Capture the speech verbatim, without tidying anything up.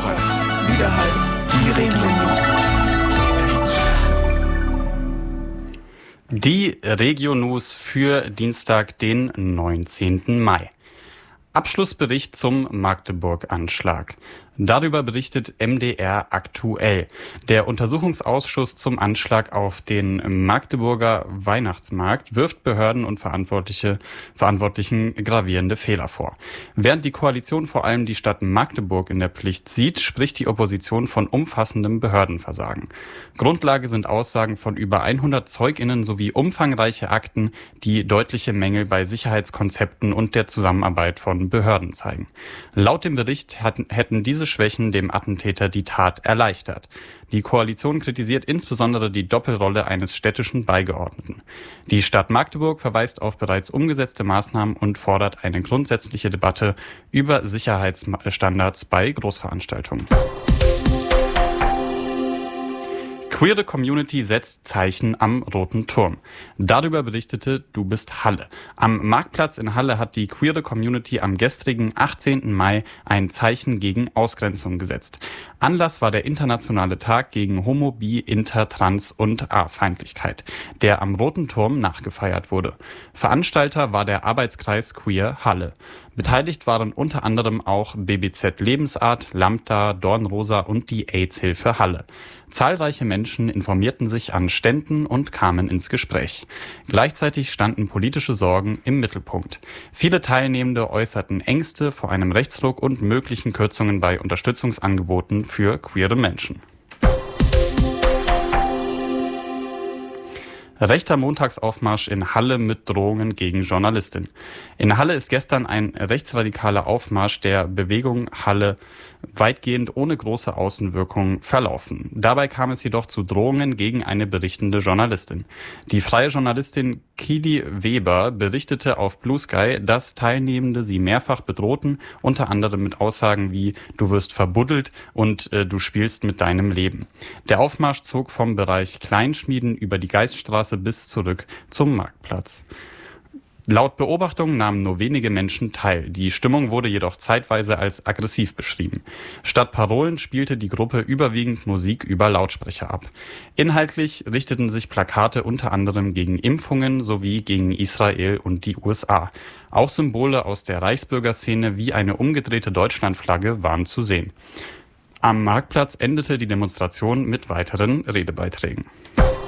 Thorax, Widerhall, die Regio-News. Die Regio-News für Dienstag, den neunzehnten Mai. Abschlussbericht zum Magdeburg-Anschlag. Darüber berichtet M D R aktuell. Der Untersuchungsausschuss zum Anschlag auf den Magdeburger Weihnachtsmarkt wirft Behörden und Verantwortliche, Verantwortlichen gravierende Fehler vor. Während die Koalition vor allem die Stadt Magdeburg in der Pflicht sieht, spricht die Opposition von umfassendem Behördenversagen. Grundlage sind Aussagen von über hundert ZeugInnen sowie umfangreiche Akten, die deutliche Mängel bei Sicherheitskonzepten und der Zusammenarbeit von Behörden zeigen. Laut dem Bericht hatten, hätten diese Schwächen dem Attentäter die Tat erleichtert. Die Koalition kritisiert insbesondere die Doppelrolle eines städtischen Beigeordneten. Die Stadt Magdeburg verweist auf bereits umgesetzte Maßnahmen und fordert eine grundsätzliche Debatte über Sicherheitsstandards bei Großveranstaltungen. Queere Community setzt Zeichen am Roten Turm. Darüber berichtete Du bist Halle. Am Marktplatz in Halle hat die Queere Community am gestrigen achtzehnten Mai ein Zeichen gegen Ausgrenzung gesetzt. Anlass war der internationale Tag gegen Homo-, Bi-, Inter-, Trans- und A-Feindlichkeit, der am Roten Turm nachgefeiert wurde. Veranstalter war der Arbeitskreis Queer Halle. Beteiligt waren unter anderem auch B B Z Lebensart, Lambda, Dornrosa und die AIDS-Hilfe Halle. Zahlreiche Menschen informierten sich an Ständen und kamen ins Gespräch. Gleichzeitig standen politische Sorgen im Mittelpunkt. Viele Teilnehmende äußerten Ängste vor einem Rechtsruck und möglichen Kürzungen bei Unterstützungsangeboten für queere Menschen. Rechter Montagsaufmarsch in Halle mit Drohungen gegen Journalistin. In Halle ist gestern ein rechtsradikaler Aufmarsch der Bewegung Halle weitgehend ohne große Außenwirkung verlaufen. Dabei kam es jedoch zu Drohungen gegen eine berichtende Journalistin. Die freie Journalistin Kili Weber berichtete auf Blue Sky, dass Teilnehmende sie mehrfach bedrohten, unter anderem mit Aussagen wie „Du wirst verbuddelt" und äh, „Du spielst mit deinem Leben". Der Aufmarsch zog vom Bereich Kleinschmieden über die Geiststraße bis zurück zum Marktplatz. Laut Beobachtungen nahmen nur wenige Menschen teil. Die Stimmung wurde jedoch zeitweise als aggressiv beschrieben. Statt Parolen spielte die Gruppe überwiegend Musik über Lautsprecher ab. Inhaltlich richteten sich Plakate unter anderem gegen Impfungen sowie gegen Israel und die U S A. Auch Symbole aus der Reichsbürgerszene wie eine umgedrehte Deutschlandflagge waren zu sehen. Am Marktplatz endete die Demonstration mit weiteren Redebeiträgen.